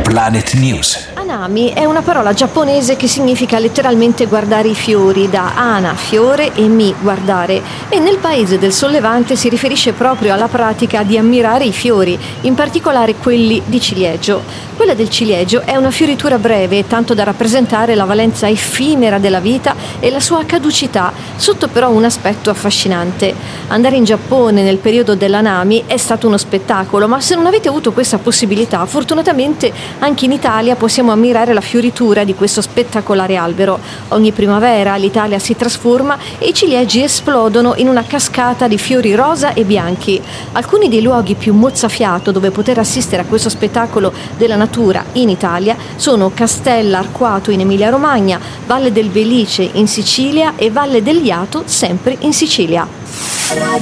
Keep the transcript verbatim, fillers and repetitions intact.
Planet News. Hanami è una parola giapponese che significa letteralmente guardare i fiori, da ana, fiore, e mi, guardare, e nel paese del Sollevante si riferisce proprio alla pratica di ammirare i fiori, in particolare quelli di ciliegio. Quella del ciliegio è una fioritura breve, tanto da rappresentare la valenza effimera della vita e la sua caducità, sotto però un aspetto affascinante. Andare in Giappone nel periodo dell'Hanami è stato uno spettacolo, ma se non avete avuto questa possibilità, fortunatamente anche in Italia possiamo ammirare la fioritura di questo spettacolare albero. Ogni primavera l'Italia si trasforma e i ciliegi esplodono in una cascata di fiori rosa e bianchi. Alcuni dei luoghi più mozzafiato dove poter assistere a questo spettacolo della natura in Italia sono Castella Arquato in Emilia-Romagna, Valle del Belice in Sicilia e Valle del Jato sempre in Sicilia.